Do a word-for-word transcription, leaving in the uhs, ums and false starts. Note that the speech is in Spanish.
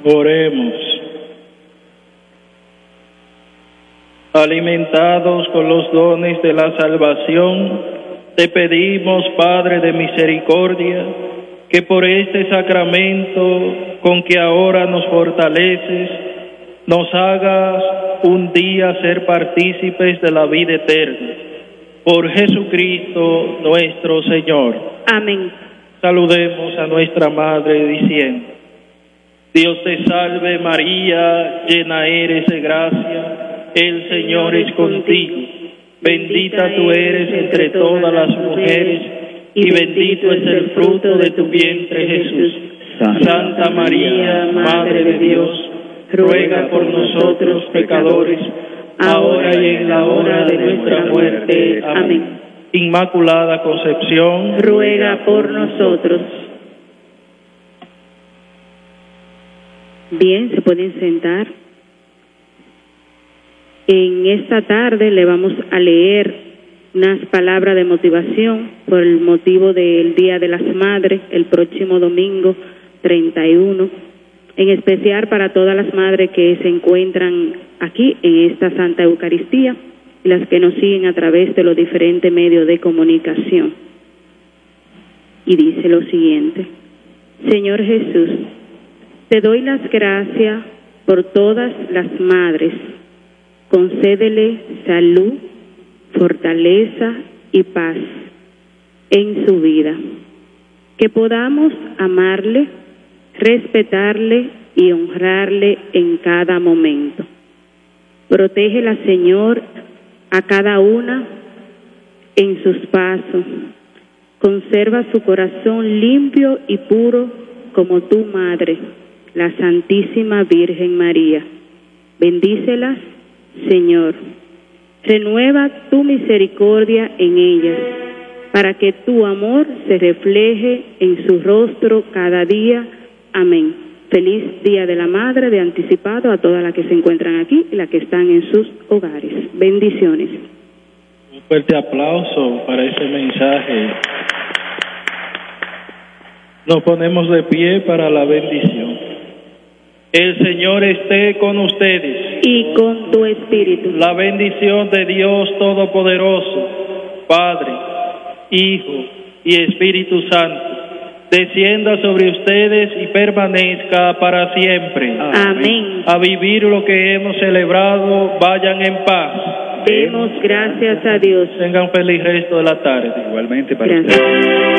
Oremos. Alimentados con los dones de la salvación, te pedimos, Padre de misericordia, que por este sacramento con que ahora nos fortaleces, nos hagas un día ser partícipes de la vida eterna. Por Jesucristo nuestro Señor. Amén. Saludemos a nuestra Madre diciendo: Dios te salve María, llena eres de gracia, el Señor es contigo. Bendita tú eres entre todas las mujeres, y bendito es el fruto de tu vientre Jesús. Santa María, Madre de Dios, ruega por nosotros pecadores, ahora y en la hora de nuestra muerte. Amén. Inmaculada Concepción, ruega por nosotros. Bien, se pueden sentar. En esta tarde le vamos a leer unas palabras de motivación por el motivo del Día de las Madres, el próximo domingo treinta y uno, en especial para todas las madres que se encuentran aquí en esta Santa Eucaristía y las que nos siguen a través de los diferentes medios de comunicación. Y dice lo siguiente: Señor Jesús, te doy las gracias por todas las madres. Concédele salud, fortaleza y paz en su vida. Que podamos amarle, respetarle y honrarle en cada momento. Protégela, Señor, a cada una en sus pasos. Conserva su corazón limpio y puro como tu Madre, la Santísima Virgen María. Bendícelas, Señor. Renueva tu misericordia en ellas, para que tu amor se refleje en su rostro cada día. Amén. Feliz Día de la Madre de anticipado a todas las que se encuentran aquí y las que están en sus hogares. Bendiciones. Un fuerte aplauso para ese mensaje. Nos ponemos de pie para la bendición. El Señor esté con ustedes. Y con tu espíritu. La bendición de Dios Todopoderoso, Padre, Hijo y Espíritu Santo, descienda sobre ustedes y permanezca para siempre. Amén. A vivir lo que hemos celebrado, vayan en paz. Demos gracias a Dios. Tengan feliz resto de la tarde. Igualmente para Gracias. ustedes.